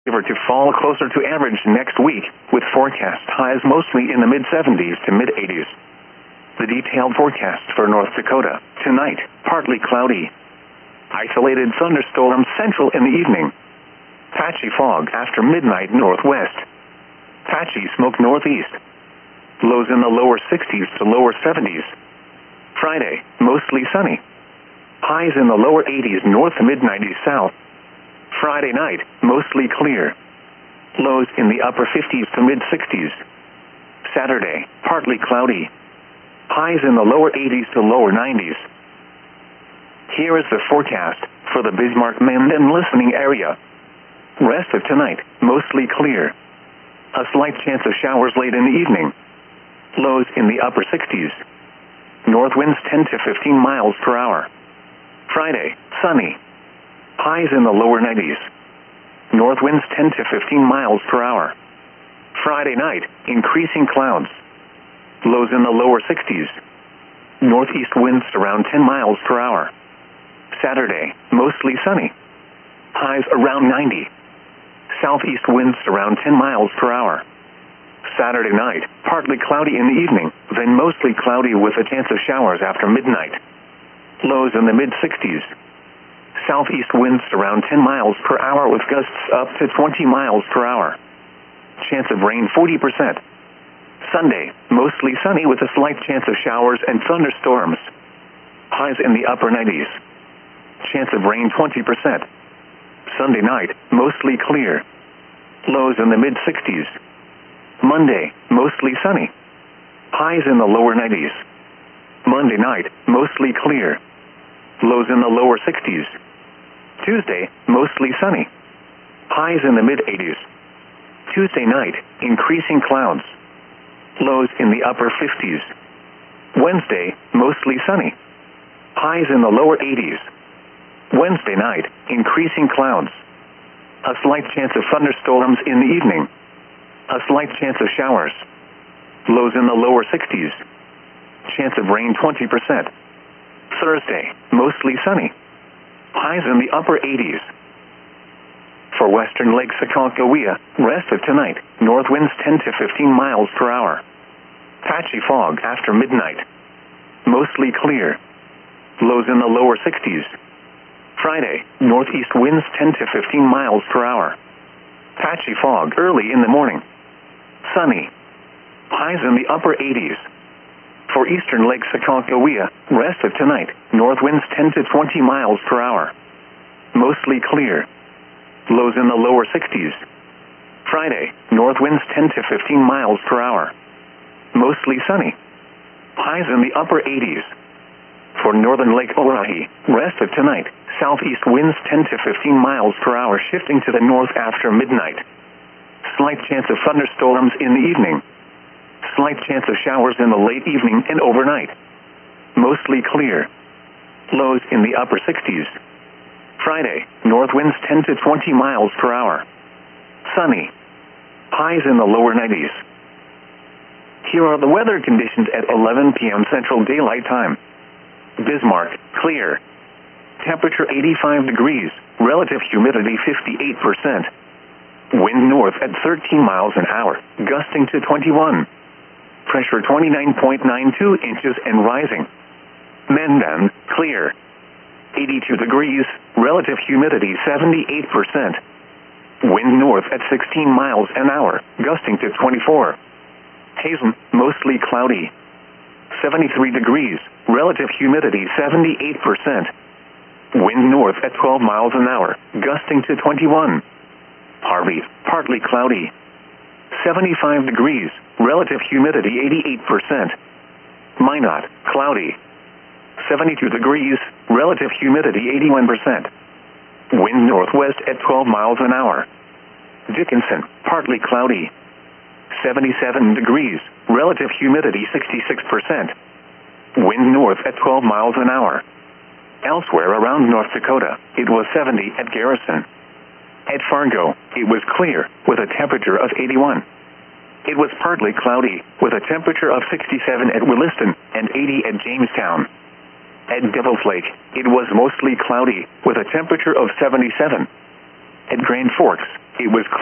To fall closer to average next week, with forecast highs mostly in the mid-70s to mid-80s. The detailed forecast for North Dakota. Tonight, partly cloudy. Isolated thunderstorms central in the evening. Patchy fog after midnight northwest. Patchy smoke northeast. Lows in the lower 60s to lower 70s. Friday, mostly sunny. Highs in the lower 80s north to mid-90s south. Friday night, mostly clear. Lows in the upper 50s to mid-60s. Saturday, partly cloudy. Highs in the lower 80s to lower 90s. Here is the forecast for the Bismarck-Minden listening area. Rest of tonight, mostly clear. A slight chance of showers late in the evening. Lows in the upper 60s. North winds 10 to 15 miles per hour. Friday, sunny. Highs in the lower 90s. North winds 10 to 15 miles per hour. Friday night, increasing clouds. Lows in the lower 60s. Northeast winds around 10 miles per hour. Saturday, mostly sunny. Highs around 90. Southeast winds around 10 miles per hour. Saturday night, partly cloudy in the evening, then mostly cloudy with a chance of showers after midnight. Lows in the mid-60s. Southeast winds around 10 miles per hour with gusts up to 20 miles per hour. Chance of rain 40%. Sunday, mostly sunny with a slight chance of showers and thunderstorms. Highs in the upper 90s. Chance of rain 20%. Sunday night, mostly clear. Lows in the mid-60s. Monday, mostly sunny. Highs in the lower 90s. Monday night, mostly clear. Lows in the lower 60s. Tuesday, mostly sunny. Highs in the mid-80s. Tuesday night, increasing clouds. Lows in the upper 50s. Wednesday, mostly sunny. Highs in the lower 80s. Wednesday night, increasing clouds. A slight chance of thunderstorms in the evening. A slight chance of showers. Lows in the lower 60s. Chance of rain 20%. Thursday, mostly sunny. Highs in the upper 80s. For western Lake Sakakawea, rest of tonight, north winds 10 to 15 miles per hour. Patchy fog after midnight. Mostly clear. Lows in the lower 60s. Friday, northeast winds 10 to 15 miles per hour. Patchy fog early in the morning. Sunny. Highs in the upper 80s. For eastern Lake Sakakawea, rest of tonight, north winds 10 to 20 miles per hour. Mostly clear. Lows in the lower 60s. Friday, north winds 10 to 15 miles per hour. Mostly sunny. Highs in the upper 80s. For northern Lake Orohi, rest of tonight, southeast winds 10 to 15 miles per hour shifting to the north after midnight. Slight chance of thunderstorms in the evening. Slight chance of showers in the late evening and overnight. Mostly clear. Lows in the upper 60s. Friday, north winds 10 to 20 miles per hour. Sunny. Highs in the lower 90s. Here are the weather conditions at 11 p.m. Central Daylight Time. Bismarck, clear. Temperature 85 degrees, relative humidity 58%. Wind north at 13 miles an hour, gusting to 21. Pressure 29.92 inches and rising. Minden, clear. 82 degrees, relative humidity 78%. Wind north at 16 miles an hour, gusting to 24. Hazen, mostly cloudy. 73 degrees, relative humidity 78%. Wind north at 12 miles an hour, gusting to 21. Harvey, partly cloudy. 75 degrees, relative humidity 88%. Minot, cloudy. 72 degrees, relative humidity 81%. Wind northwest at 12 miles an hour. Dickinson, partly cloudy. 77 degrees, relative humidity 66%. Wind north at 12 miles an hour. Elsewhere around North Dakota, it was 70 at Garrison. At Fargo, it was clear, with a temperature of 81. It was partly cloudy, with a temperature of 67 at Williston and 80 at Jamestown. At Devil's Lake, it was mostly cloudy, with a temperature of 77. At Grand Forks, It was